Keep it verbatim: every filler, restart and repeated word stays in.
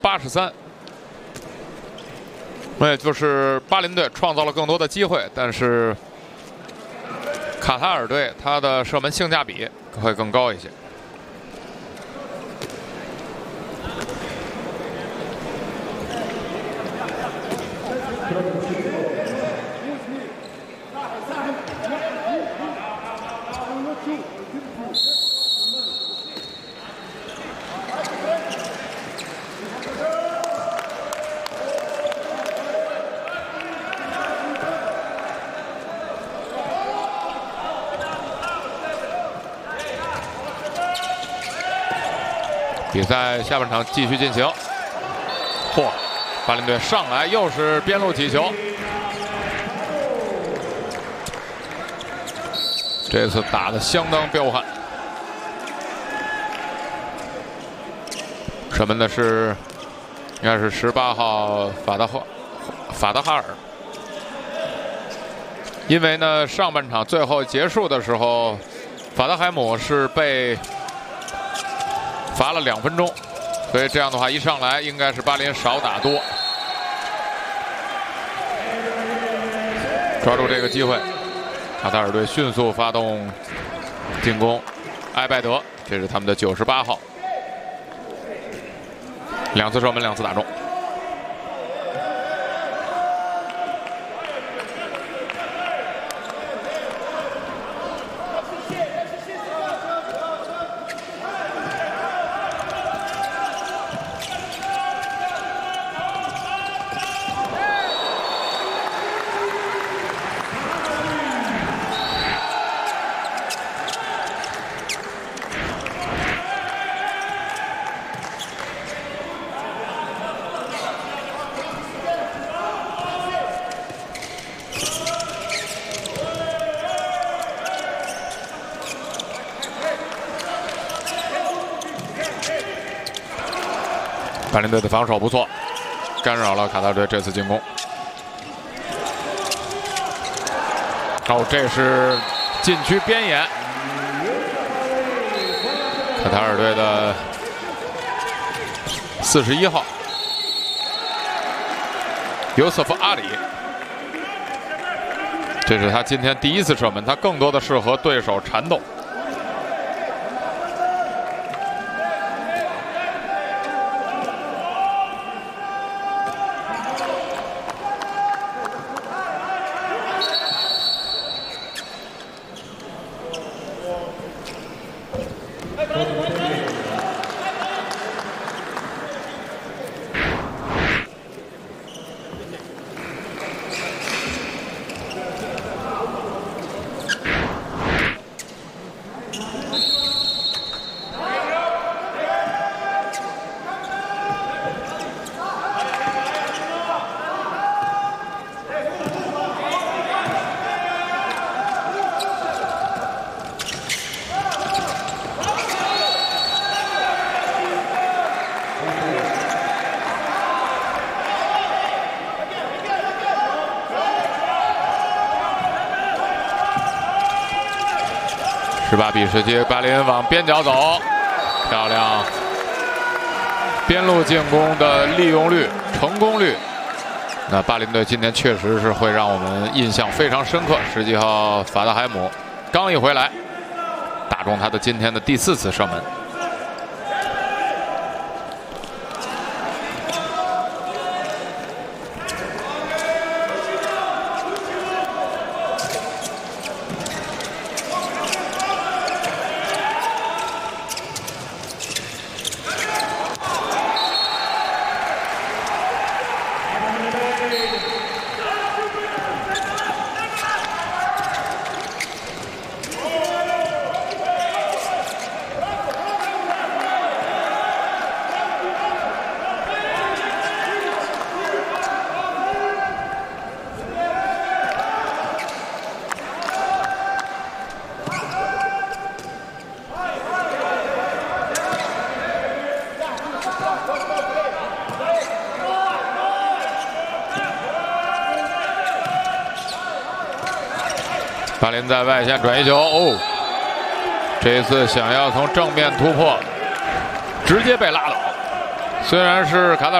八十三。那就是巴林队创造了更多的机会，但是卡塔尔队他的射门性价比会更高一些。 比赛下半场继续进行。嚯，巴林队上来又是边路起球，这次打得相当彪悍。射门的是应该是十八号法德赫法德哈尔。因为呢，上半场最后结束的时候，法德海姆是被 罚了两分钟，所以这样的话，一上来应该是巴林少打多，抓住这个机会，卡塔尔队迅速发动进攻。埃拜德，这是他们的九十八号，两次射门，两次打中。 巴林队的防守不错，干扰了卡塔尔队这次进攻。哦，这是禁区边沿，卡塔尔队的四十一号尤瑟夫·阿里，这是他今天第一次射门，他更多的是和对手缠斗。 十八比十七，巴林往边角走，漂亮！边路进攻的利用率、成功率，那巴林队今天确实是会让我们印象非常深刻。十几号法德海姆刚一回来，打中他的今天的第四次射门。 巴林在外线转移球，哦，这一次想要从正面突破，直接被拉倒。 虽然是卡塔。